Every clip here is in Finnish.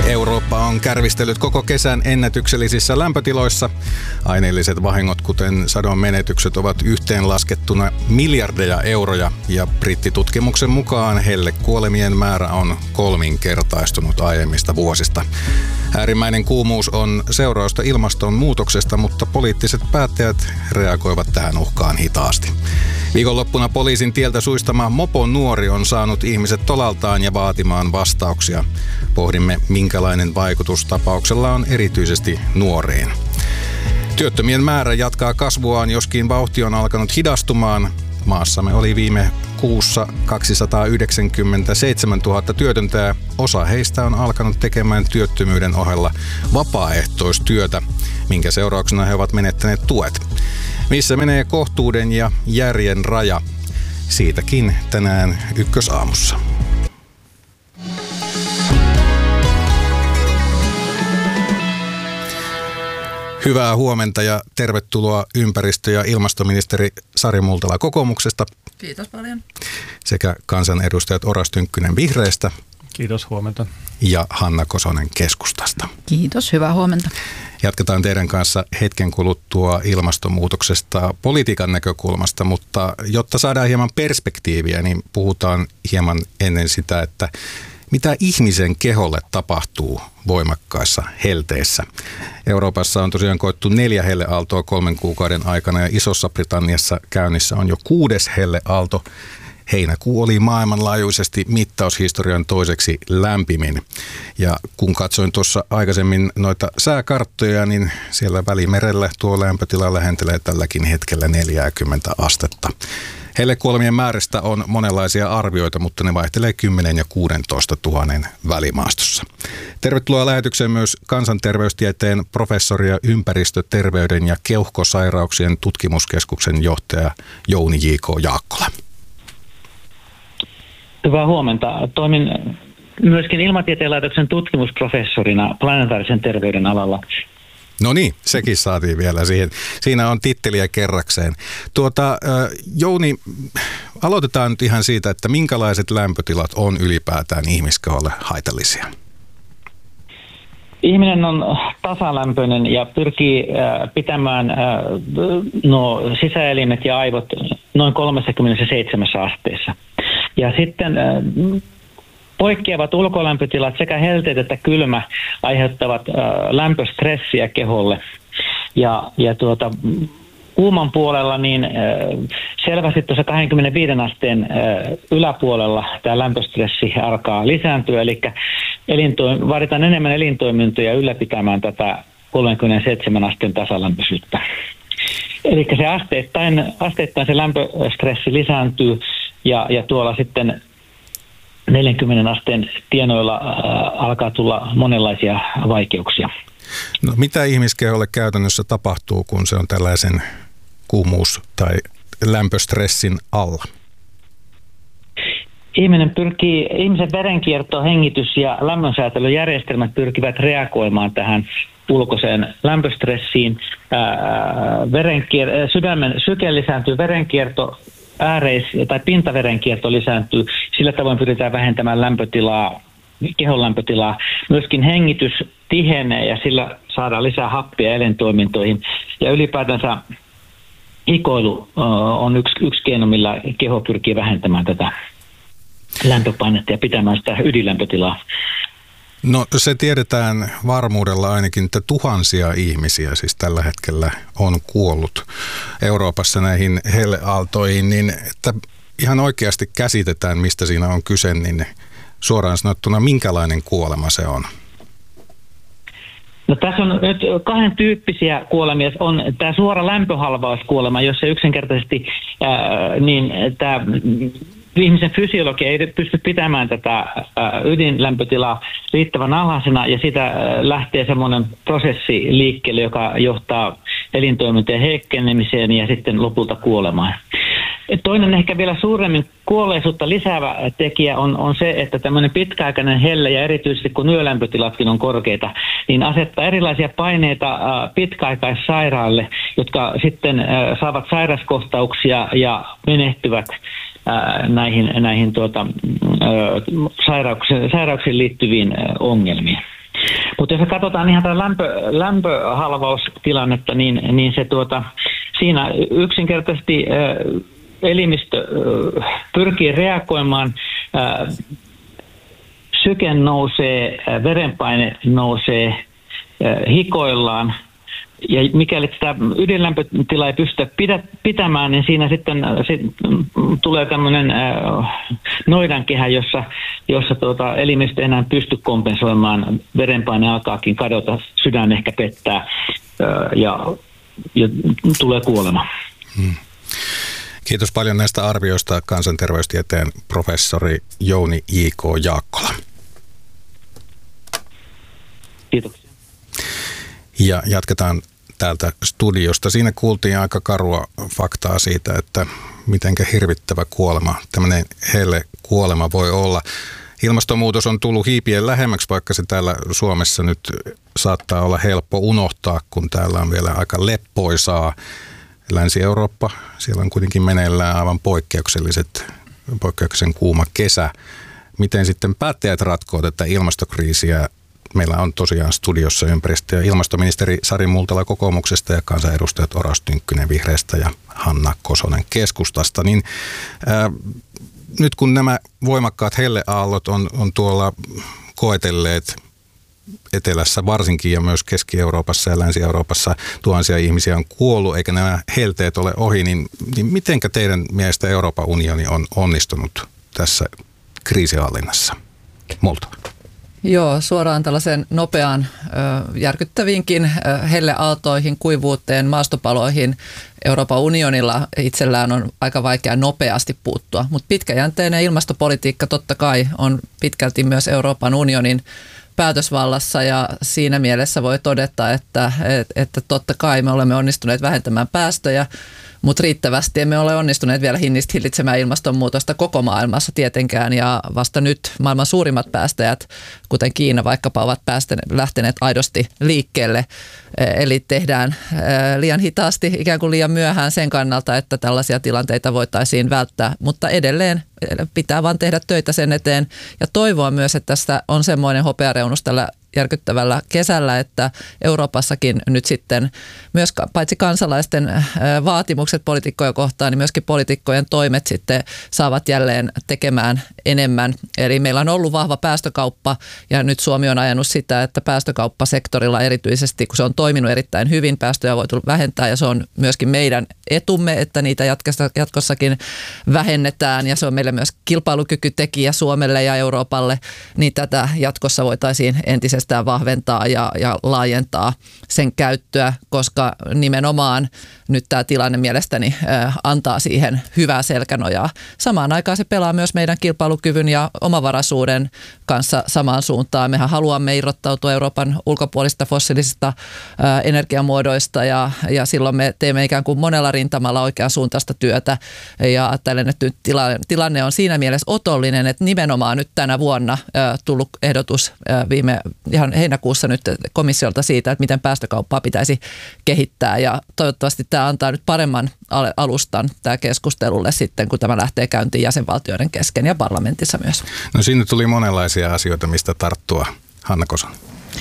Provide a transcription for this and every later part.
Eurooppa on kärvistellyt koko kesän ennätyksellisissä lämpötiloissa. Aineelliset vahingot, kuten sadon menetykset, ovat yhteenlaskettuna miljardeja euroja ja brittitutkimuksen mukaan hellekuolemien määrä on kolminkertaistunut aiemmista vuosista. Äärimmäinen kuumuus on seurausta ilmastonmuutoksesta, mutta poliittiset päättäjät reagoivat tähän uhkaan hitaasti. Viikonloppuna poliisin tieltä suistama moponuori on saanut ihmiset tolaltaan ja vaatimaan vastauksia. Pohdimme, minkälainen vaikutus tapauksella on erityisesti nuoriin. Työttömien määrä jatkaa kasvuaan, joskin vauhti on alkanut hidastumaan. Maassamme oli viime kuussa 297 000 työtöntä ja osa heistä on alkanut tekemään työttömyyden ohella vapaaehtoistyötä, minkä seurauksena he ovat menettäneet tuet. Missä menee kohtuuden ja järjen raja? Siitäkin tänään Ykkösaamussa. Hyvää huomenta ja tervetuloa ympäristö- ja ilmastoministeri Sari Multala kokoomuksesta. Kiitos paljon. Sekä kansanedustajat Oras Tynkkynen Vihreistä. Kiitos, huomenta. Ja Hanna Kosonen Keskustasta. Kiitos, hyvää huomenta. Jatketaan teidän kanssa hetken kuluttua ilmastonmuutoksesta politiikan näkökulmasta, mutta jotta saadaan hieman perspektiiviä, niin puhutaan hieman ennen sitä, että mitä ihmisen keholle tapahtuu voimakkaissa helteissä. Euroopassa on tosiaan koettu 4 helleaaltoa 3 kuukauden aikana ja Isossa Britanniassa käynnissä on jo 6. helleaalto. Heinäkuu oli maailmanlaajuisesti mittaushistorian toiseksi lämpimin. Ja kun katsoin tuossa aikaisemmin noita sääkarttoja, niin siellä Välimerellä tuo lämpötila lähentelee tälläkin hetkellä 40 astetta. Hellekuolemien määrästä on monenlaisia arvioita, mutta ne vaihtelee 10 ja 16 000 välimaastossa. Tervetuloa lähetykseen myös kansanterveystieteen professori ja ympäristöterveyden ja keuhkosairauksien tutkimuskeskuksen johtaja Jouni J.K. Jaakkola. Hyvää huomenta. Toimin myöskin Ilmatieteen laitoksen tutkimusprofessorina planetaarisen terveyden alalla. No niin, sekin saatiin vielä siihen. Siinä on titteliä kerrakseen. Jouni, aloitetaan nyt ihan siitä, että minkälaiset lämpötilat on ylipäätään ihmiskeholle haitallisia? Ihminen on tasalämpöinen ja pyrkii pitämään sisäelimet ja aivot noin 37 asteessa. Ja sitten poikkeavat ulkolämpötilat sekä helteet että kylmä aiheuttavat lämpöstressiä keholle. Ja kuuman puolella niin selvästi tuossa 25 asteen yläpuolella tämä lämpöstressi alkaa lisääntyä, eli vaaditaan enemmän elintoimintoja ylläpitämään tätä 37 asteen tasalämpöisyyttä. Eli se asteittain se lämpöstressi lisääntyy ja tuolla sitten 40 asteen tienoilla alkaa tulla monenlaisia vaikeuksia. No, mitä ihmiskeholle käytännössä tapahtuu, kun se on tällaisen kuumuus- tai lämpöstressin alla? Ihmisen verenkierto, hengitys ja lämmönsäätelyjärjestelmät pyrkivät reagoimaan tähän ulkoiseen lämpöstressiin. Sydämen syke lisääntyy, verenkierto, tai pintaverenkierto lisääntyy. Sillä tavoin pyritään vähentämään lämpötilaa, kehon lämpötilaa. Myöskin hengitys tihenee ja sillä saadaan lisää happia elintoimintoihin. Ja ylipäätänsä hikoilu on yksi keino, millä keho pyrkii vähentämään tätä lämpöpainetta ja pitämään sitä ydinlämpötilaa. No se tiedetään varmuudella ainakin, että tuhansia ihmisiä siis tällä hetkellä on kuollut Euroopassa näihin helleaaltoihin, niin että ihan oikeasti käsitetään, mistä siinä on kyse, niin suoraan sanottuna minkälainen kuolema se on? No tässä on nyt 2 tyyppisiä kuolemia. On tämä suora lämpöhalvauskuolema, jossa yksinkertaisesti tämä ihmisen fysiologia ei pysty pitämään tätä ydinlämpötilaa riittävän alhaisena ja sitä lähtee semmoinen prosessi liikkeelle, joka johtaa elintoimintojen heikkenemiseen ja sitten lopulta kuolemaan. Toinen ehkä vielä suuremmin kuolleisuutta lisäävä tekijä on se, että tämmöinen pitkäaikainen helle ja erityisesti kun yölämpötilatkin on korkeita, niin asettaa erilaisia paineita pitkäaikaissairaille, jotka sitten saavat sairaskohtauksia ja menehtyvät näihin sairauksiin liittyviin ongelmiin. Mutta jos me katsotaan ihan tätä lämpöhalvaustilannetta, niin se siinä yksinkertaisesti elimistö pyrkii reagoimaan, syke nousee, verenpaine nousee, hikoillaan. Ja mikäli sitä ydinlämpötilaa ei pystytä pitämään, niin siinä sitten tulee tämmöinen noidankehä, jossa elimistö enää pysty kompensoimaan, verenpaine alkaakin kadota, sydän ehkä pettää ja tulee kuolema. Kiitos paljon näistä arvioista kansanterveystieteen professori Jouni J.K. Jaakkola. Kiitoksia. Ja jatketaan täältä studiosta. Siinä kuultiin aika karua faktaa siitä, että mitenkä hirvittävä kuolema, tämmöinen helle kuolema voi olla. Ilmastonmuutos on tullut hiipien lähemmäksi, vaikka se täällä Suomessa nyt saattaa olla helppo unohtaa, kun täällä on vielä aika leppoisaa. Länsi-Eurooppa, siellä on kuitenkin meneillään aivan poikkeuksellisen kuuma kesä. Miten sitten päättäjät ratkoo tätä ilmastokriisiä? Meillä on tosiaan studiossa ympäristö- ja ilmastoministeri Sari Multala kokoomuksesta ja kansanedustajat Oras Tynkkynen vihreästä ja Hanna Kosonen keskustasta. Niin, nyt kun nämä voimakkaat helleaallot on tuolla koetelleet etelässä varsinkin ja myös Keski-Euroopassa ja Länsi-Euroopassa tuhansia ihmisiä on kuollut, eikä nämä helteet ole ohi, niin mitenkä teidän mielestä Euroopan unioni on onnistunut tässä kriisihallinnassa? Multa. Joo, suoraan tällaisen nopeaan, järkyttäviinkin helleaaltoihin, kuivuuteen, maastopaloihin Euroopan unionilla itsellään on aika vaikea nopeasti puuttua, mutta pitkäjänteinen ilmastopolitiikka totta kai on pitkälti myös Euroopan unionin päätösvallassa ja siinä mielessä voi todeta, että totta kai me olemme onnistuneet vähentämään päästöjä, mutta riittävästi emme ole onnistuneet vielä hillitsemään ilmastonmuutosta koko maailmassa tietenkään ja vasta nyt maailman suurimmat päästäjät, kuten Kiina vaikkapa, ovat lähteneet aidosti liikkeelle. Eli tehdään liian hitaasti, ikään kuin liian myöhään sen kannalta, että tällaisia tilanteita voitaisiin välttää, mutta edelleen pitää vaan tehdä töitä sen eteen ja toivoa myös, että tässä on semmoinen hopeareunus tällä järkyttävällä kesällä, että Euroopassakin nyt sitten myös paitsi kansalaisten vaatimukset poliitikkoja kohtaan, niin myöskin poliitikkojen toimet sitten saavat jälleen tekemään enemmän. Eli meillä on ollut vahva päästökauppa ja nyt Suomi on ajanut sitä, että päästökauppasektorilla erityisesti, kun se on toiminut erittäin hyvin, päästöjä on voitu vähentää ja se on myöskin meidän etumme, että niitä jatkossakin vähennetään ja se on meille myös kilpailukykytekijä Suomelle ja Euroopalle, niin tätä jatkossa voitaisiin entisestään vahventaa ja laajentaa sen käyttöä, koska nimenomaan nyt tämä tilanne mielestäni antaa siihen hyvää selkänojaa. Samaan aikaan se pelaa myös meidän kilpailukyvyn ja omavaraisuuden kanssa samaan suuntaan. Mehän haluamme irrottautua Euroopan ulkopuolisista fossiilisista energiamuodoista ja silloin me teemme ikään kuin monella rintamalla oikeansuuntaista työtä ja ajattelen, että tilanne on siinä mielessä otollinen, että nimenomaan nyt tänä vuonna tullut ehdotus ihan heinäkuussa nyt komissiolta siitä, että miten päästökauppaa pitäisi kehittää ja toivottavasti tämä antaa nyt paremman alustan tämä keskustelulle sitten, kun tämä lähtee käyntiin jäsenvaltioiden kesken ja parlamentissa myös. No siinä tuli monenlaisia asioita, mistä tarttua. Hanna Kosonen.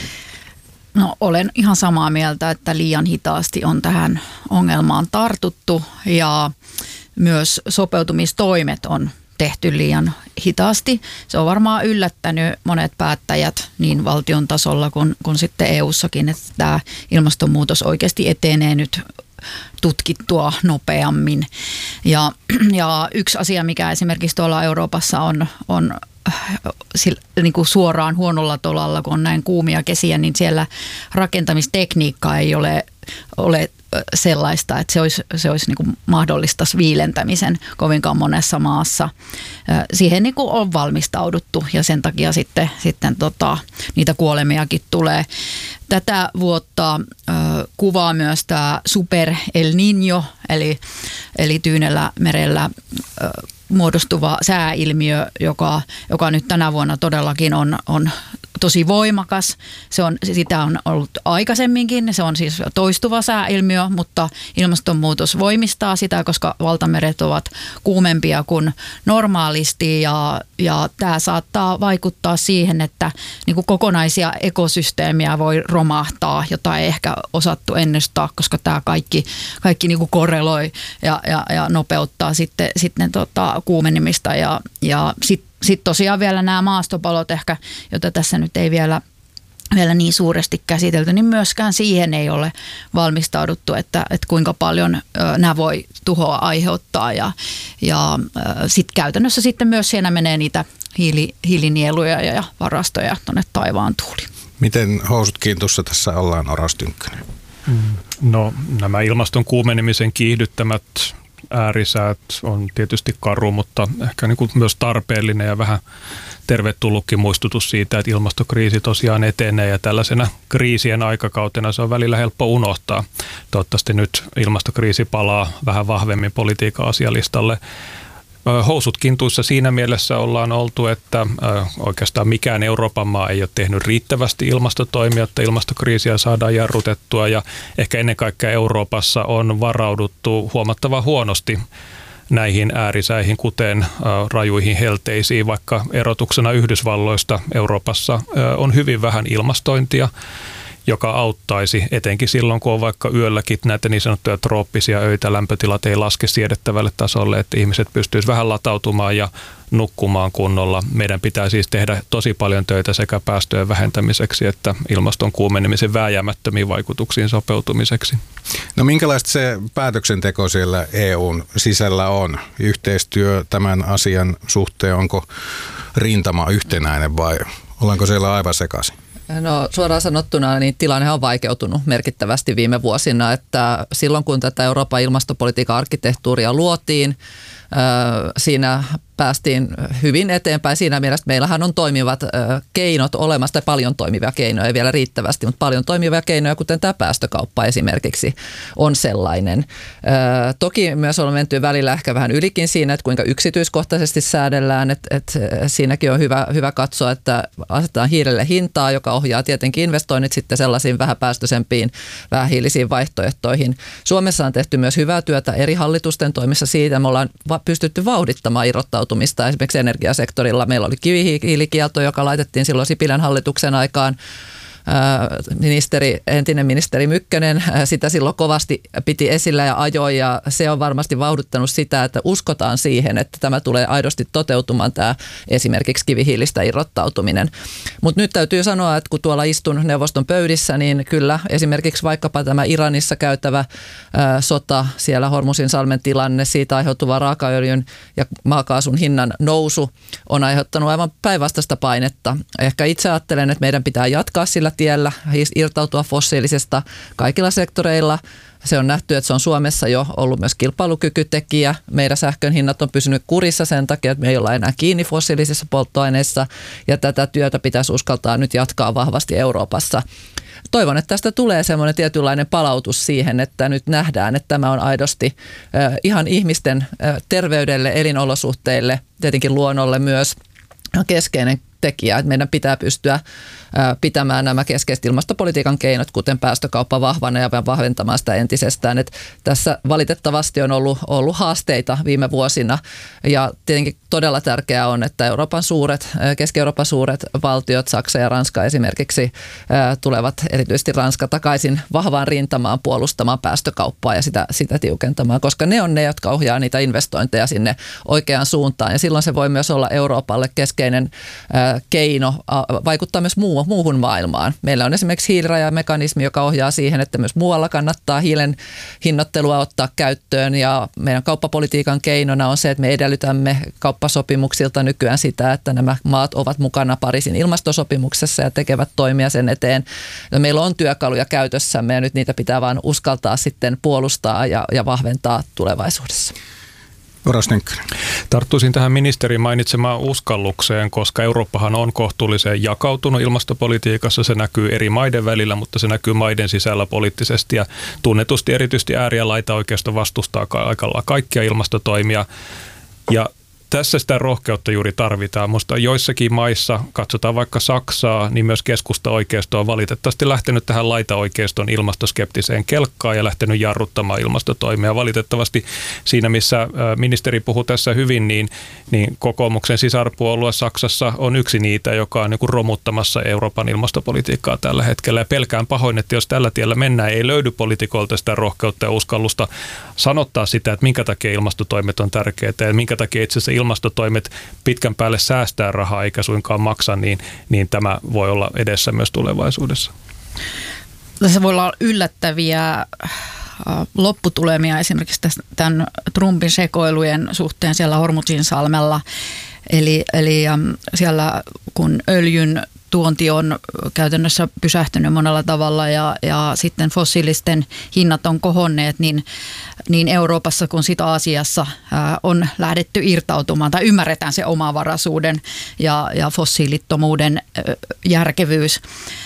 No olen ihan samaa mieltä, että liian hitaasti on tähän ongelmaan tartuttu ja myös sopeutumistoimet on tehty liian hitaasti. Se on varmaan yllättänyt monet päättäjät niin valtion tasolla kuin sitten EU-sakin, että tämä ilmastonmuutos oikeasti etenee nyt tutkittua nopeammin. Ja yksi asia, mikä esimerkiksi tuolla Euroopassa on niin kuin suoraan huonolla tolalla, kun on näin kuumia kesiä, niin siellä rakentamistekniikka ei ole sellaista, että se olisi niin kuin mahdollista viilentämisen kovinkaan monessa maassa. Siihen niin kuin on valmistauduttu ja sen takia sitten niitä kuolemiakin tulee. Tätä vuotta kuvaa myös tämä Super El Niño, eli Tyynellä merellä muodostuva sääilmiö, joka nyt tänä vuonna todellakin on tosi voimakas. Sitä on ollut aikaisemminkin, se on siis toistuva sääilmiö, mutta ilmastonmuutos voimistaa sitä, koska valtameret ovat kuumempia kuin normaalisti ja tämä saattaa vaikuttaa siihen, että niin kuin kokonaisia ekosysteemiä voi romahtaa, jota ei ehkä osattu ennustaa, koska tämä kaikki niin kuin korreloi ja nopeuttaa sitten kuumenemista ja sitten tosiaan vielä nämä maastopalot ehkä, jota tässä nyt ei vielä niin suuresti käsitelty, niin myöskään siihen ei ole valmistauduttu, että kuinka paljon nämä voi tuhoa aiheuttaa ja sitten käytännössä sitten myös siinä menee niitä hiilinieluja ja varastoja tuonne taivaan tuuliin. Miten housut kiintussa tässä ollaan, Oras Tynkkynen? No nämä ilmaston kuumenemisen kiihdyttämät äärisäät on tietysti karu, mutta ehkä niin kuin myös tarpeellinen ja vähän tervetullutkin muistutus siitä, että ilmastokriisi tosiaan etenee ja tällaisena kriisien aikakautena se on välillä helppo unohtaa. Toivottavasti nyt ilmastokriisi palaa vähän vahvemmin politiikan asialistalle. Housut kintuissa siinä mielessä ollaan oltu, että oikeastaan mikään Euroopan maa ei ole tehnyt riittävästi ilmastotoimia, että ilmastokriisiä saadaan jarrutettua ja ehkä ennen kaikkea Euroopassa on varauduttu huomattavan huonosti näihin äärisäihin, kuten rajuihin helteisiin, vaikka erotuksena Yhdysvalloista Euroopassa on hyvin vähän ilmastointia, joka auttaisi etenkin silloin, kun on vaikka yölläkin näitä niin sanottuja trooppisia öitä, lämpötilat ei laske siedettävälle tasolle, että ihmiset pystyisivät vähän latautumaan ja nukkumaan kunnolla. Meidän pitää siis tehdä tosi paljon töitä sekä päästöjen vähentämiseksi että ilmaston kuumenemisen vääjäämättömiin vaikutuksiin sopeutumiseksi. No minkälaista se päätöksenteko siellä EUn sisällä on? Yhteistyö tämän asian suhteen, onko rintama yhtenäinen vai ollaanko siellä aivan sekaisin? No suoraan sanottuna niin tilanne on vaikeutunut merkittävästi viime vuosina, että silloin kun tätä Euroopan ilmastopolitiikan arkkitehtuuria luotiin, siinä päästiin hyvin eteenpäin. Siinä mielessä meillähän on toimivat keinot olemassa, tai paljon toimivia keinoja, ei vielä riittävästi, mutta paljon toimivia keinoja, kuten tämä päästökauppa esimerkiksi on sellainen. Toki myös on menty välillä ehkä vähän ylikin siinä, että kuinka yksityiskohtaisesti säädellään, että siinäkin on hyvä katsoa, että asetetaan hiilelle hintaa, joka ohjaa tietenkin investoinnit sitten sellaisiin vähäpäästöisempiin, vähähiilisiin vaihtoehtoihin. Suomessa on tehty myös hyvää työtä eri hallitusten toimissa siitä, me ollaan pystytty vauhdittamaan irrottautumista. Esimerkiksi energiasektorilla meillä oli kivihiilikielto, joka laitettiin silloin Sipilän hallituksen aikaan. Entinen ministeri Mykkänen sitä silloin kovasti piti esillä ja ajoi, ja se on varmasti vauhduttanut sitä, että uskotaan siihen, että tämä tulee aidosti toteutumaan, tämä esimerkiksi kivihiilistä irrottautuminen. Mutta nyt täytyy sanoa, että kun tuolla istun neuvoston pöydissä, niin kyllä esimerkiksi vaikkapa tämä Iranissa käytävä sota, siellä Hormuzinsalmen tilanne, siitä aiheutuva raakaöljyn ja maakaasun hinnan nousu on aiheuttanut aivan päinvastaista painetta. Ehkä itse ajattelen, että meidän pitää jatkaa sillä tiellä, irtautua fossiilisesta kaikilla sektoreilla. Se on nähty, että se on Suomessa jo ollut myös kilpailukykytekijä. Meidän sähkön hinnat on pysynyt kurissa sen takia, että me ei olla enää kiinni fossiilisissa polttoaineissa, ja tätä työtä pitäisi uskaltaa nyt jatkaa vahvasti Euroopassa. Toivon, että tästä tulee semmoinen tietynlainen palautus siihen, että nyt nähdään, että tämä on aidosti ihan ihmisten terveydelle, elinolosuhteille, tietenkin luonnolle myös keskeinen tekijä, että meidän pitää pystyä pitämään nämä keskeiset ilmastopolitiikan keinot, kuten päästökauppa vahvana ja vahventamaan sitä entisestään. Että tässä valitettavasti on ollut haasteita viime vuosina, ja tietenkin todella tärkeää on, että Keski-Euroopan suuret valtiot, Saksa ja Ranska esimerkiksi, tulevat erityisesti Ranska takaisin vahvaan rintamaan puolustamaan päästökauppaa ja sitä tiukentamaan, koska ne on ne, jotka ohjaa niitä investointeja sinne oikeaan suuntaan, ja silloin se voi myös olla Euroopalle keskeinen keino vaikuttaa myös muuhun maailmaan. Meillä on esimerkiksi hiilirajamekanismi, joka ohjaa siihen, että myös muualla kannattaa hiilen hinnoittelua ottaa käyttöön, ja meidän kauppapolitiikan keinona on se, että me edellytämme kauppasopimuksilta nykyään sitä, että nämä maat ovat mukana Pariisin ilmastosopimuksessa ja tekevät toimia sen eteen. Ja meillä on työkaluja käytössämme, ja nyt niitä pitää vaan uskaltaa sitten puolustaa ja vahventaa tulevaisuudessa. Oras Tynkkynen. Tarttuisin tähän ministerin mainitsemaan uskallukseen, koska Eurooppahan on kohtuullisen jakautunut ilmastopolitiikassa. Se näkyy eri maiden välillä, mutta se näkyy maiden sisällä poliittisesti, ja tunnetusti erityisesti ääri- ja laitaoikeisto vastustaa aika lailla kaikkia ilmastotoimia. Ja tässä sitä rohkeutta juuri tarvitaan. Musta joissakin maissa, katsotaan vaikka Saksaa, niin myös keskusta-oikeisto on valitettavasti lähtenyt tähän laitaoikeiston ilmastoskeptiseen kelkkaan ja lähtenyt jarruttamaan ilmastotoimia. Valitettavasti siinä, missä ministeri puhui tässä hyvin, niin kokoomuksen sisarpuolue Saksassa on yksi niitä, joka on niin kuin romuttamassa Euroopan ilmastopolitiikkaa tällä hetkellä. Ja pelkään pahoin, että jos tällä tiellä mennään, ei löydy poliitikolta sitä rohkeutta ja uskallusta sanottaa sitä, että minkä takia ilmastotoimet on tärkeitä ja minkä takia itse asiassa ilmastotoimet pitkän päälle säästää rahaa eikä suinkaan maksa, niin tämä voi olla edessä myös tulevaisuudessa. Tässä voi olla yllättäviä lopputulemia esimerkiksi tämän Trumpin sekoilujen suhteen siellä Hormuzin-salmella. Eli siellä kun öljyn tuonti on käytännössä pysähtynyt monella tavalla ja sitten fossiilisten hinnat on kohonneet, niin Euroopassa kuin sitä Aasiassa on lähdetty irtautumaan tai ymmärretään se omavaraisuuden ja fossiilittomuuden järkevyys.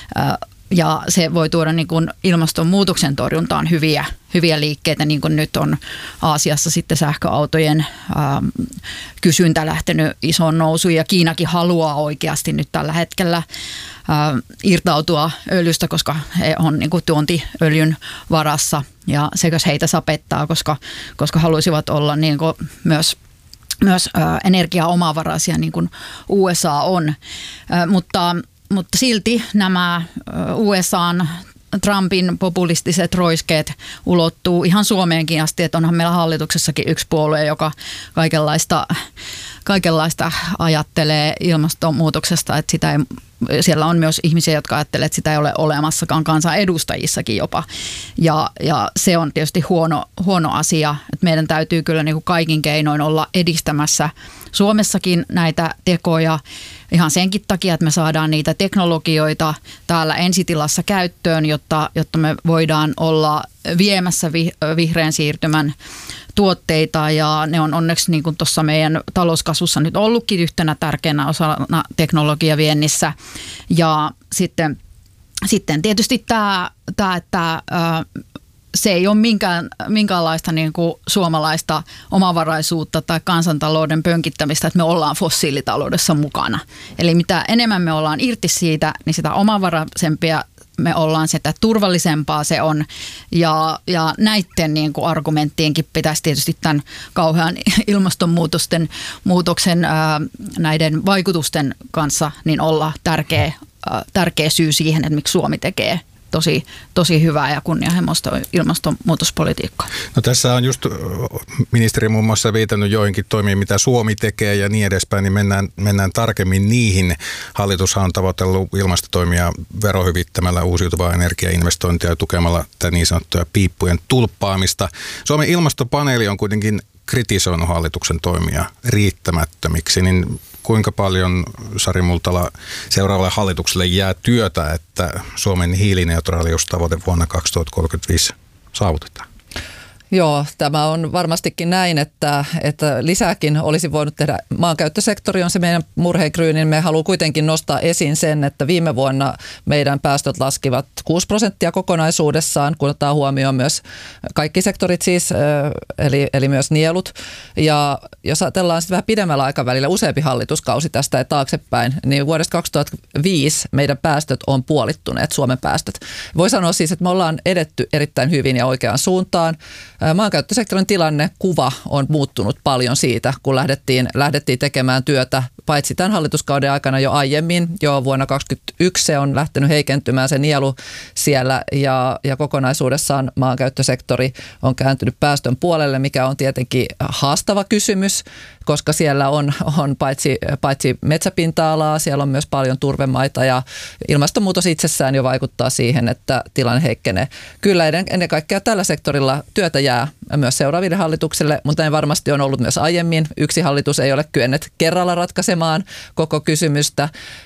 Ja se voi tuoda niin kuin ilmastonmuutoksen torjuntaan hyviä liikkeitä, niin kuin nyt on Aasiassa sitten sähköautojen kysyntä lähtenyt isoon nousuun. Ja Kiinakin haluaa oikeasti nyt tällä hetkellä irtautua öljystä, koska he on niin kuin tuontiöljyn varassa. Ja sekös heitä sapettaa, koska haluaisivat olla niin kuin myös energiaomavaraisia, niin kuin USA on. Mutta silti nämä USA:n Trumpin populistiset roiskeet ulottuu ihan Suomeenkin asti, että onhan meillä hallituksessakin yksi puolue, joka kaikenlaista ajattelee ilmastonmuutoksesta, että sitä ei, siellä on myös ihmisiä, jotka ajattelee, että sitä ei ole olemassakaan kansanedustajissakin jopa. Ja se on tietysti huono asia, että meidän täytyy kyllä niin kuin kaikin keinoin olla edistämässä Suomessakin näitä tekoja ihan senkin takia, että me saadaan niitä teknologioita täällä ensitilassa käyttöön, jotta me voidaan olla viemässä vihreän siirtymän tuotteita ja ne on onneksi niin kuin tuossa meidän talouskasvussa nyt ollutkin yhtenä tärkeänä osana teknologiaviennissä. Ja sitten tietysti tämä että se ei ole minkäänlaista niin kuin suomalaista omavaraisuutta tai kansantalouden pönkittämistä, että me ollaan fossiilitaloudessa mukana. Eli mitä enemmän me ollaan irti siitä, niin sitä omavaraisempia me ollaan, sitä turvallisempaa se on. Ja näiden niin kuin argumenttienkin pitäisi tietysti tämän kauhean ilmastonmuutoksen näiden vaikutusten kanssa niin olla tärkeä syy siihen, että miksi Suomi tekee tosi hyvää ja kunnianhimoista ilmastonmuutospolitiikkaa. No tässä on just ministeri muun muassa viitannut joihinkin toimiin, mitä Suomi tekee ja niin edespäin, niin mennään tarkemmin niihin. Hallitushan on tavoitellut ilmastotoimia verohyvittämällä uusiutuvaa energiainvestointia ja tukemalla tätä niin sanottuja piippujen tulppaamista. Suomen ilmastopaneeli on kuitenkin kritisoinut hallituksen toimia riittämättömiksi, niin kuinka paljon, Sari Multala, seuraavalle hallitukselle jää työtä, että Suomen hiilineutraaliustavoite vuonna 2035 saavutetaan? Joo, tämä on varmastikin näin, että lisääkin olisi voinut tehdä. Maankäyttösektori on se meidän murheenkryyni. Me haluamme kuitenkin nostaa esiin sen, että viime vuonna meidän päästöt laskivat 6% kokonaisuudessaan, kun ottaa huomioon myös kaikki sektorit siis, eli myös nielut. Ja jos ajatellaan sitten vähän pidemmällä aikavälillä useampi hallituskausi tästä taaksepäin, niin vuodesta 2005 meidän päästöt on puolittuneet, Suomen päästöt. Voi sanoa siis, että me ollaan edetty erittäin hyvin ja oikeaan suuntaan. Maankäyttösektorin kuva on muuttunut paljon siitä, kun lähdettiin tekemään työtä, paitsi tämän hallituskauden aikana jo aiemmin, jo vuonna 2021 se on lähtenyt heikentymään se nielu siellä ja kokonaisuudessaan maankäyttösektori on kääntynyt päästön puolelle, mikä on tietenkin haastava kysymys, koska siellä on paitsi metsäpinta-alaa, siellä on myös paljon turvemaita ja ilmastonmuutos itsessään jo vaikuttaa siihen, että tilanne heikkenee. Kyllä ennen kaikkea tällä sektorilla työtä jää myös seuraaville hallituksille, mutta ne varmasti on ollut myös aiemmin. Yksi hallitus ei ole kyennyt kerralla ratkaisemaan koko kysymystä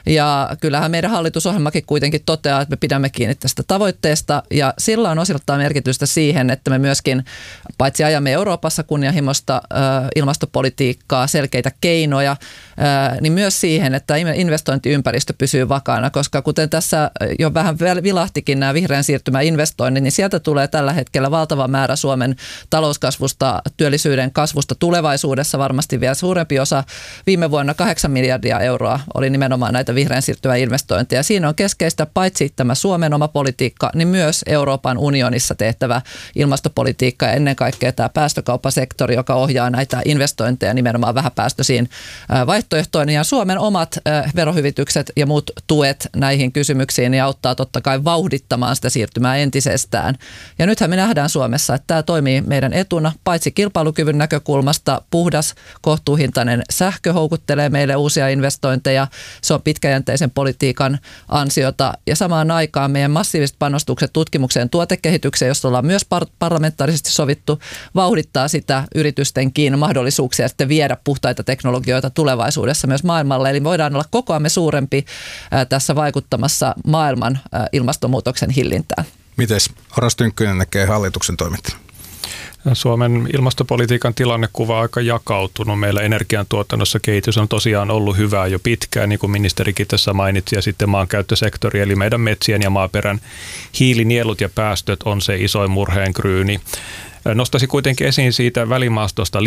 ja kyllähän meidän hallitusohjelmakin kuitenkin toteaa, että me pidämme kiinni tästä tavoitteesta ja sillä on osiltaan merkitystä siihen, että me myöskin paitsi ajamme Euroopassa kunnianhimoista ilmastopolitiikkaa, selkeitä keinoja, niin myös siihen, että investointiympäristö pysyy vakaana, koska kuten tässä jo vähän vilahtikin nämä vihreän siirtymän investoinnit, niin sieltä tulee tällä hetkellä valtava määrä Suomen talouskasvusta, työllisyyden kasvusta tulevaisuudessa varmasti vielä suurempi osa. Viime vuonna 8 miljardia euroa oli nimenomaan näitä vihreän siirtyvän investointeja. Siinä on keskeistä paitsi tämä Suomen oma politiikka, niin myös Euroopan unionissa tehtävä ilmastopolitiikka ja ennen kaikkea tämä päästökauppasektori, joka ohjaa näitä investointeja nimenomaan vähäpäästöisiin vaihtoehtoihin. Ja Suomen omat verohyvitykset ja muut tuet näihin kysymyksiin niin auttaa totta kai vauhdittamaan sitä siirtymää entisestään. Ja nythän me nähdään Suomessa, että tämä toimii meidän etuna, paitsi kilpailukyvyn näkökulmasta puhdas, kohtuuhintainen sähkö houkuttelee meille uusia investointeja. Se on pitkäjänteisen politiikan ansiota ja samaan aikaan meidän massiiviset panostukset tutkimukseen ja tuotekehitykseen, josta ollaan myös parlamentaarisesti sovittu, vauhdittaa sitä yritystenkin mahdollisuuksia sitten viedä puhtaita teknologioita tulevaisuudessa myös maailmalle. Eli voidaan olla kokoamme suurempi tässä vaikuttamassa maailman ilmastonmuutoksen hillintään. Mites Oras Tynkkynen näkee hallituksen toimintaa? Suomen ilmastopolitiikan tilannekuva on aika jakautunut. Meillä energiantuotannossa kehitys on tosiaan ollut hyvää jo pitkään, niin kuin ministerikin tässä mainitsi, ja sitten maankäyttösektori, eli meidän metsien ja maaperän hiilinielut ja päästöt on se isoin murheenkryyni. Nostaisin kuitenkin esiin siitä välimaastosta